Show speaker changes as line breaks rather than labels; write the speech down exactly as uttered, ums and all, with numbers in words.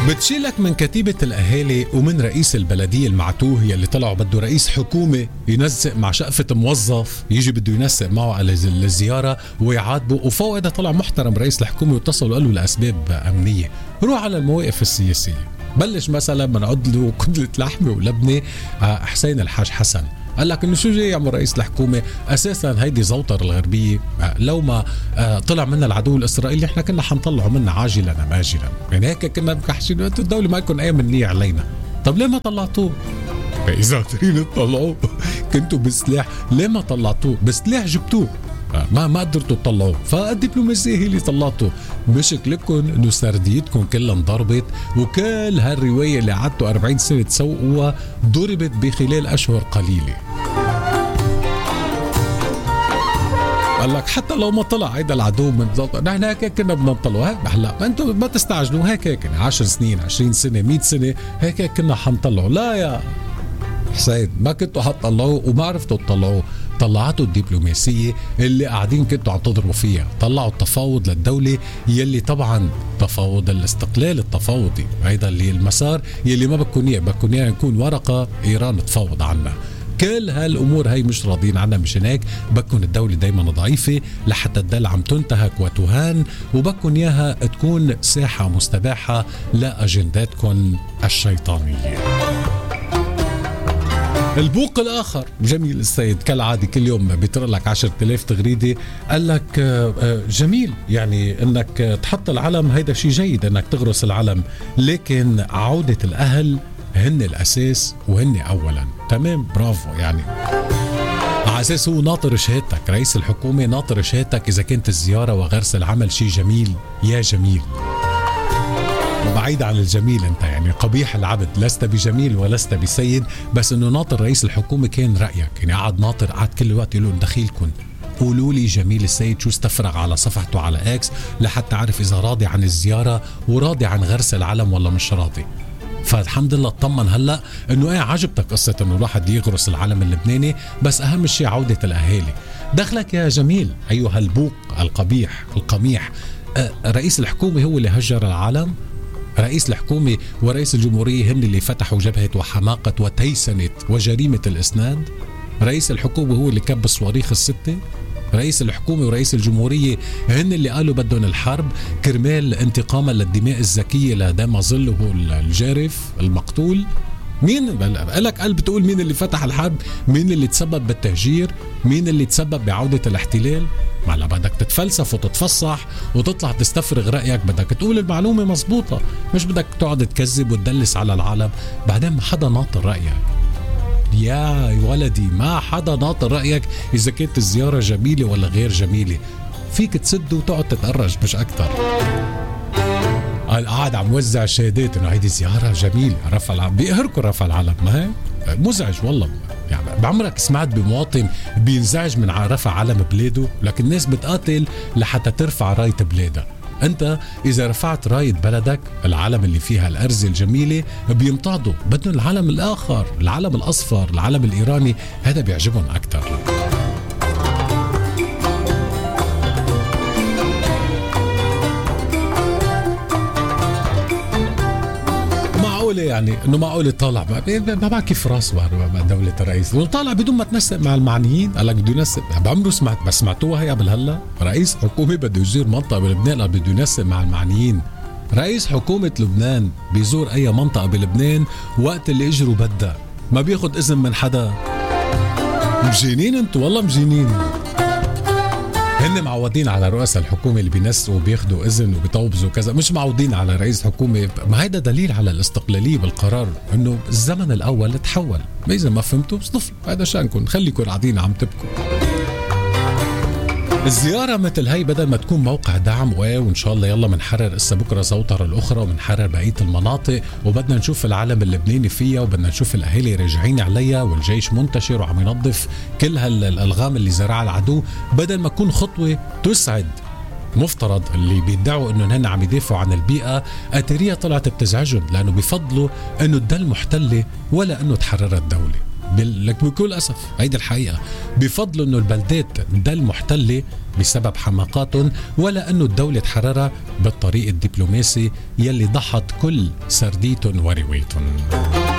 بتشيلك من كتيبة الأهالي ومن رئيس البلدية المعتوه يلي طلعوا بده رئيس حكومة ينسق مع شقفة موظف يجي بده ينسق معه على الزيارة ويعاتبه، وفوق هذا طلع محترم رئيس الحكومة واتصل وقال له لأسباب أمنية. روح على المواقف السياسية، بلش مثلا من عدله كندلة لحمة ولبنة حسين الحاج حسن، قال لك انه شو جاي يعمل رئيس الحكومه؟ اساسا هيدي زوطر الغربيه، لو ما طلع منا العدو الاسرائيلي احنا كنا حنطلعه منا عاجلا ام اجلا، يعني هيك كنا مكحشين انتوا الدوله ما يكون اي منيه علينا. طب ليه ما طلعتوه؟ اذا قادرين تطلعوه كنتوا بسلاح، ليه ما طلعتوه؟ بسلاح جبتوه، ما ما قدرتوا تطلعوه، فالدبلوماسيه هي اللي طلعته. مشكلكم انه سرديتكم كلها انضربت، وكل هالروايه اللي قعدتوا أربعين سنه تسوقوها ضربت بخلال اشهر قليله. قال لك حتى لو ما طلع هيدا العدو من زوطة، نحن هيك كنا بدنا نطلعه. هلا ما انتم ما تستعجلوا، هيك هيك عشر سنين عشرين سنه مئة سنه هيك كنا حنطلعه. لا يا حسين، ما كنتوا حتطلعوه وما عرفتوا تطلعوه. طلعتوا الدبلوماسية اللي قاعدين كنتوا عم تضربوا فيها، طلعوا التفاوض للدولة يلي طبعا تفاوض الاستقلال التفاوضي، هيدا اللي المسار يلي ما بكون اياه، بكون اياه نكون ورقة ايران تفاوض عنها. كل هالامور هاي مش راضين عنها، مشان هيك بكون الدولة دايما ضعيفة لحتى تضل عم تنتهك وتهان، وبكون اياها تكون ساحة مستباحة لاجنداتكم الشيطانية. البوق الآخر جميل السيد كالعادة كل يوم بيطرق لك عشرة آلاف تغريدة، قال لك جميل يعني انك تحط العلم، هيدا شيء جيد انك تغرس العلم، لكن عودة الأهل هن الأساس وهن أولا. تمام، برافو. يعني على أساس هو ناطر شهادتك، رئيس الحكومة ناطر شهادتك إذا كانت الزيارة وغرس العمل شيء جميل يا جميل، وبعيد عن الجميل انت، يعني قبيح العبد، لست بجميل ولست بسيد، بس انه ناطر رئيس الحكومة كان رأيك، يعني قعد ناطر، قعد كل الوقت يقولوا دخيلكن قولوا لي جميل السيد شو استفرغ على صفحته على اكس لحتى اعرف اذا راضي عن الزيارة وراضي عن غرس العلم ولا مش راضي. فالحمد لله اطمن هلا انه ايه عجبتك قصة انه الواحد يغرس العلم اللبناني، بس اهم شيء عودة الاهالي. دخلك يا جميل ايها البوق القبيح القميح، أه رئيس الحكومة هو اللي هجر العالم؟ رئيس الحكومة ورئيس الجمهورية هن اللي فتحوا جبهة وحماقة وتيسنة وجريمة الإسناد؟ رئيس الحكومة هو اللي كب الصواريخ الستة؟ رئيس الحكومة ورئيس الجمهورية هن اللي قالوا بدهم الحرب كرمال انتقاما للدماء الزكية لدام ظله الجارف المقتول؟ مين قالك قال بتقول مين اللي فتح الحرب؟ مين اللي تسبب بالتهجير؟ مين اللي تسبب بعودة الاحتلال؟ ما لا بدك تتفلسف وتتفصح وتطلع تستفرغ رأيك، بدك تقول المعلومة مزبوطة، مش بدك تقعد تكذب وتدلس على العالم. بعدين ما حدا ناطر رأيك يا ولدي، ما حدا ناطر رأيك إذا كانت الزيارة جميلة ولا غير جميلة. فيك تسد وتقعد تتأرج مش أكتر. قاعد عم وزع شهادات انه هيدي زياره جميله، رفع العلم، بيقهركم رفع العلم، ما هي مزعج والله. يعني بعمرك سمعت بمواطن بينزعج من رفع علم بلاده؟ لكن الناس بتقاتل لحتى ترفع رايه بلادها. انت اذا رفعت رايه بلدك، العلم اللي فيها الارزه الجميله، بيمتعضوا، بدهم العلم الاخر، العلم الاصفر، العلم الايراني، هذا بيعجبهم اكثر. يعني انه معقول طالع ما بقى كيف راس دولة الرئيس طالع بدون ما تنسق مع المعنيين؟ قال لك بده ينسق. بعمره سمعت، بس سمعتوها هي قبل هلا؟ رئيس حكومة بده يزور منطقة بلبنان قال بده ينسق مع المعنيين. رئيس حكومة لبنان بيزور اي منطقة بلبنان وقت اللي اجروا بدها، ما بياخد اذن من حدا. مجينين انتوا والله مجينين. هن معودين على رؤساء الحكومة اللي بينسقوا وبياخدوا إذن وبيطوبزوا كذا، مش معودين على رئيس حكومة. ما هيدا دليل على الاستقلالية بالقرار، انه الزمن الاول تحول. اذا ما فهمتوا اصطفلوا، هذا شانكم، خليكم قاعدين عم تبكوا. الزيارة مثل هاي بدل ما تكون موقع دعم وان شاء الله يلا منحرر اسا بكره زوطر الاخرى ومنحرر بقية المناطق وبدنا نشوف العالم اللبناني فيها وبدنا نشوف الاهالي راجعين عليها والجيش منتشر وعم ينظف كل هالالغام اللي زرعها العدو، بدل ما تكون خطوة تسعد مفترض اللي بيدعوا انه هن عم يدافعوا عن البيئة، اتريا طلعت بتزعجهم لانه بيفضلوا انه تضل محتلة ولا انه تحررت دولة. لك بكل أسف هيدي الحقيقة، بفضل أنه البلدات دل محتلة بسبب حماقاتهم، ولا أنه الدولة تحررها بالطريق الدبلوماسي يلي ضحت كل سرديتهم وروايتهم.